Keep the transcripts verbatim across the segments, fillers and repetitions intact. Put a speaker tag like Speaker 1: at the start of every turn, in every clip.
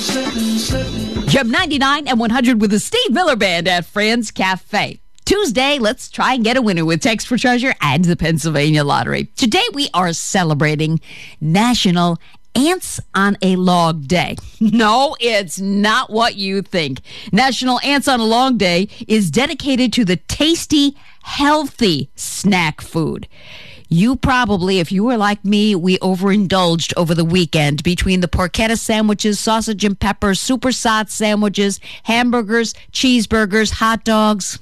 Speaker 1: Gem ninety-nine and one hundred with the Steve Miller Band at Friends Cafe. Tuesday, let's try and get a winner with Text for Treasure and the Pennsylvania Lottery. Today, we are celebrating National Ants on a Log Day. No, it's not what you think. National Ants on a Log Day is dedicated to the tasty, healthy snack food. You probably, if you were like me, we overindulged over the weekend between the porchetta sandwiches, sausage and pepper, supersat sandwiches, hamburgers, cheeseburgers, hot dogs.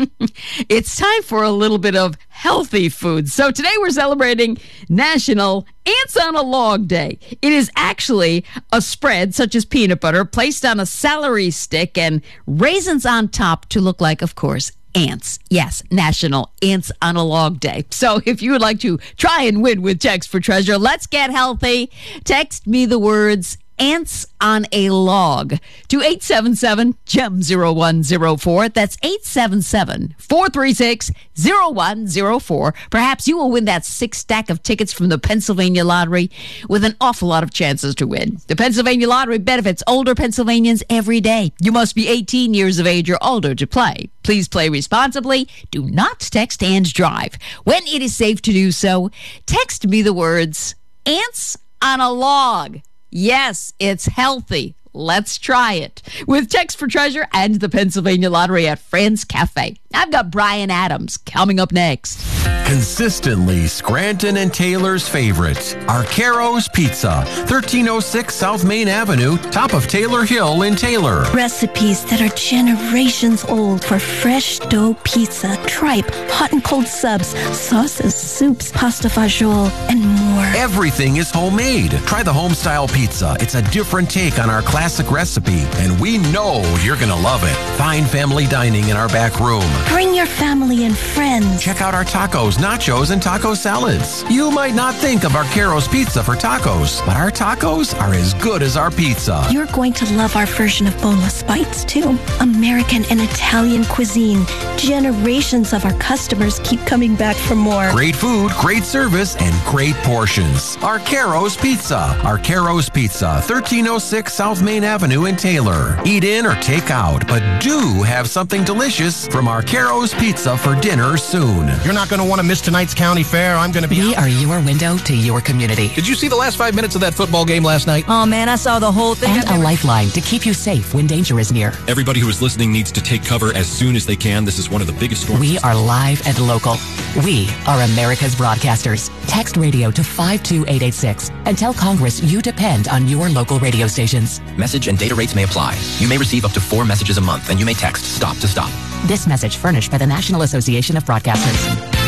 Speaker 1: It's time for a little bit of healthy food. So today we're celebrating National Ants on a Log Day. It is actually a spread such as peanut butter placed on a celery stick and raisins on top to look like, of course, ants. Yes, National Ants on a Log Day. So if you would like to try and win with Text for Treasure, let's get healthy. Text me the words ants on a log to eight seven seven, G E M zero one zero four. That's eight seven seven, four three six, zero one zero four. Perhaps you will win that six stack of tickets from the Pennsylvania Lottery with an awful lot of chances to win. The Pennsylvania Lottery benefits older Pennsylvanians every day. You must be eighteen years of age or older to play. Please play responsibly. Do not text and drive. When it is safe to do so, text me the words ants on a log. Yes, it's healthy. Let's try it. With Text for Treasure and the Pennsylvania Lottery at Friends Cafe. I've got Brian Adams coming up next.
Speaker 2: Consistently Scranton and Taylor's favorite, Arcaro's Pizza, thirteen oh six South Main Avenue, top of Taylor Hill in Taylor.
Speaker 3: Recipes that are generations old for fresh dough pizza, tripe, hot and cold subs, sauces, soups, pasta fagioli, and more.
Speaker 2: Everything is homemade. Try the home-style pizza. It's a different take on our classic recipe, and we know you're going to love it. Find family dining in our back room.
Speaker 3: Bring your family and friends.
Speaker 2: Check out our tacos, nachos, and taco salads. You might not think of Arcaro's Pizza for tacos, but our tacos are as good as our pizza.
Speaker 3: You're going to love our version of boneless bites, too. American and Italian cuisine. Generations of our customers keep coming back for more.
Speaker 2: Great food, great service, and great portions. Arcaro's Pizza. Arcaro's Pizza, thirteen oh six South Main Avenue in Taylor. Eat in or take out, but do have something delicious from Arcaro's Pizza for dinner soon.
Speaker 4: You're not going to want to miss tonight's county fair. I'm going to be...
Speaker 5: We are your window to your community.
Speaker 4: Did you see the last five minutes of that football game last night?
Speaker 5: Oh, man, I saw the whole thing. And a lifeline to keep you safe when danger is near.
Speaker 6: Everybody who is listening needs to take cover as soon as they can. This is one of the biggest storms.
Speaker 5: We are live and local. We are America's broadcasters. Text radio to five two eight eight six and tell Congress you depend on your local radio stations.
Speaker 7: Message and data rates may apply. You may receive up to four messages a month, and you may text STOP to stop.
Speaker 5: This message furnished by the National Association of Broadcasters.